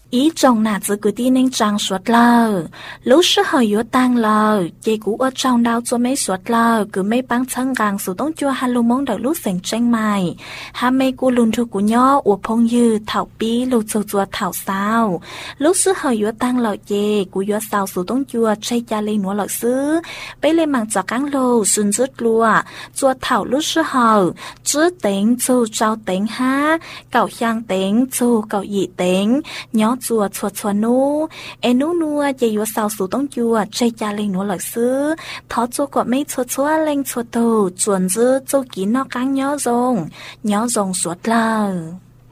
ý chồng nà giữ cứ đi nên trang suốt lờ lúc sư hơi yếu tăng lờ dây cũ ở trong đau cho mấy suốt lờ cứ mấy băng chân gàng sử tông chua hà lô mong đợi lúc sành tranh mày hà mê cú lùn thu của nhỏ ủa phong dư thảo bí lù chua chua thảo sao lúc sư hơi yếu tăng lờ dây cú yếu sao sử tông chua chay cha lên núa lợ sư bây lên mảng cho cáng lô xuân rứt lùa chua thảo lúc sư hờ chứ tính chu trao tính ha cậu giang tính chu cậu dị tính nhỏ chùa chùa chùa nu em nu nua dây yếu sao sử tông chua chay cha lên núa lợ sư thọ chua của mấy chua chua lên chua tù chuẩn dư chu kín nó cáng nhỏ rồng suốt lờ